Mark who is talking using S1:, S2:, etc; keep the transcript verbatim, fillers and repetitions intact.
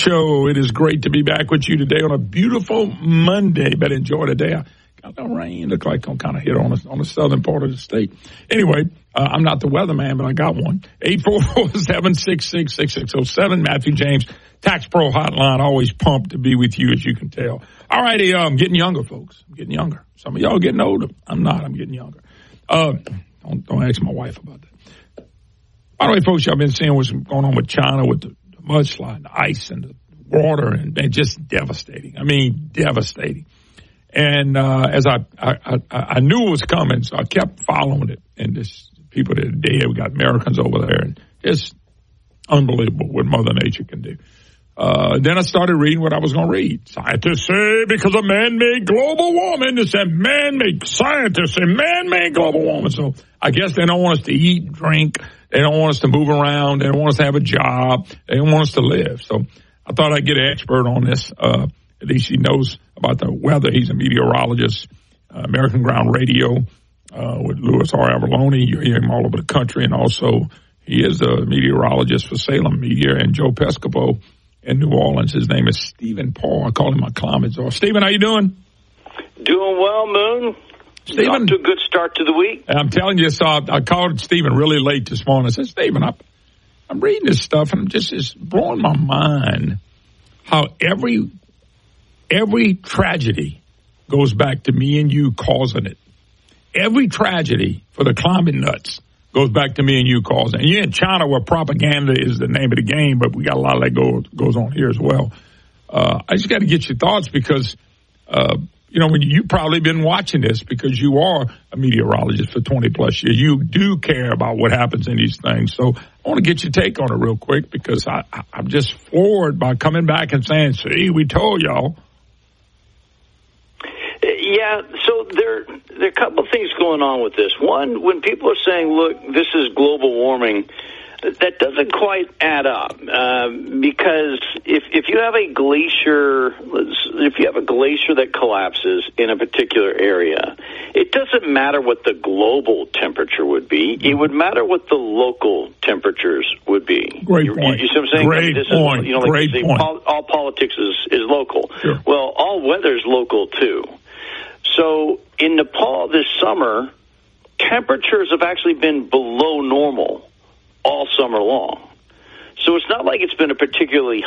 S1: Show. It is great to be back with you today on a beautiful Monday. Better enjoy the day. I got the rain. Look like I'm kind of hit on the, on the southern part of the state. Anyway, uh, I'm not the weatherman, but I got one. eight four four, seven six six, six six zero seven. Matthew James, Tax Pro Hotline. Always pumped to be with you, as you can tell. All righty, uh, I'm getting younger, folks. I'm getting younger. Some of y'all getting older. I'm not. I'm getting younger. Uh, don't, don't ask my wife about that. By the way, folks, y'all been seeing what's going on with China with the mudslide, the ice, and the water, and, and just devastating. I mean, devastating. And uh, as I, I, I, I knew it was coming, so I kept following it. And this people that are dead, we got Americans over there, and it's unbelievable what Mother Nature can do. Uh, then I started reading what I was going to read. Scientists say because of man-made global warming, they said man-made, scientists say man-made global warming. So I guess they don't want us to eat, drink. They don't want us to move around. They don't want us to have a job. They don't want us to live. So I thought I'd get an expert on this. Uh, at least he knows about the weather. He's a meteorologist, uh, American Ground Radio, uh, with Louis R. Avalone. You hear him all over the country. And also he is a meteorologist for Salem Media and Joe Pescopo in New Orleans. His name is Stephen Paul. I call him my climate czar. Stephen, how you doing?
S2: Doing well, Moon.
S1: Stephen,
S2: off to a good start to the week.
S1: I'm telling you, so I, I called Stephen really late this morning. I said, Stephen, I, I'm reading this stuff, and I'm just it's blowing my mind how every every tragedy goes back to me and you causing it. Every tragedy for the climate nuts goes back to me and you causing it. And you're in China where propaganda is the name of the game, but we got a lot of that go, goes on here as well. Uh, I just got to get your thoughts because uh, – you know, when you've probably been watching this because you are a meteorologist for twenty plus years. You do care about what happens in these things. So I want to get your take on it real quick because I, I, I'm just floored by coming back and saying, see, we told y'all.
S2: Yeah, so there, there are a couple of things going on with this. One, when people are saying, look, this is global warming, that doesn't quite add up uh, because if if you have a glacier, if you have a glacier that collapses in a particular area, it doesn't matter what the global temperature would be. It would matter what the local temperatures would be.
S1: Great
S2: you,
S1: point.
S2: You, you see what I'm saying?
S1: Great
S2: I mean, this
S1: point.
S2: Is, you know, like
S1: Great
S2: say,
S1: point.
S2: Pol- all politics is, is local.
S1: Sure.
S2: Well, all weather is local too. So in Nepal this summer, temperatures have actually been below normal all summer long. So it's not like it's been a particularly